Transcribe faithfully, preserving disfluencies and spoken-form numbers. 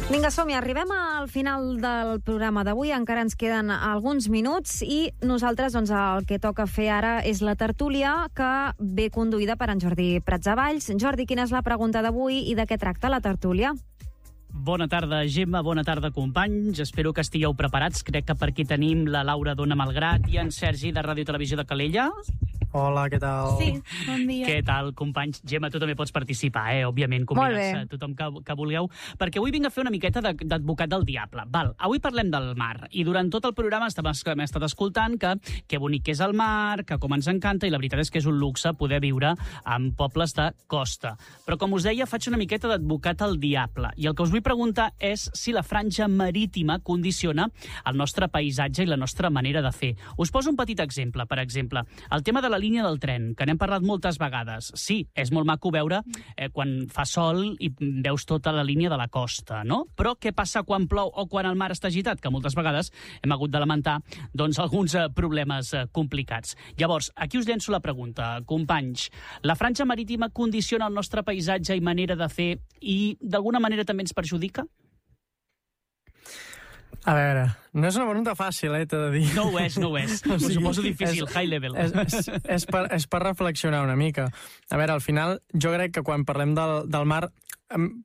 Vinga, som-hi, arribem al final del programa d'avui, encara ens queden alguns minuts i nosaltres doncs, el que toca fer ara és la tertúlia que ve conduïda per en Jordi Pratsavalls. Jordi, quina és la pregunta d'avui i de què tracta la tertúlia? Bona tarda, Gemma, bona tarda, companys. Espero que estigueu preparats. Crec que per aquí tenim la Laura Dona Malgrat i en Sergi de Ràdio Televisió de Calella. Hola, què tal? Sí, bon dia. Què tal, companys? Gemma, tu també pots participar, eh? Òbviament, convides a tothom que, que vulgueu, perquè avui vinc a fer una miqueta d'advocat del diable. Val, avui parlem del mar, i durant tot el programa hem estat escoltant que que bonic és el mar, que com ens encanta, i la veritat és que és un luxe poder viure en pobles de costa. Però, com us deia, faig una miqueta d'advocat al diable, i el que us vull preguntar és si la franja marítima condiciona el nostre paisatge i la nostra manera de fer. Us poso un petit exemple, per exemple, el tema de la línia del tren, que n'hem parlat moltes vegades. Sí, és molt maco veure eh, quan fa sol i veus tota la línia de la costa, no? Però què passa quan plou o quan el mar està agitat? Que moltes vegades hem hagut de lamentar doncs, alguns eh, problemes eh, complicats. Llavors, aquí us llenço la pregunta, companys. La franja marítima condiciona el nostre paisatge i manera de fer i d'alguna manera també ens perjudica? A veure, no és una pregunta fàcil, eh, t'he de dir. No ho és, no ho és. Ho suposo difícil, és, high level. És, és, és, per, és per reflexionar una mica. A veure, al final, jo crec que quan parlem del, del mar,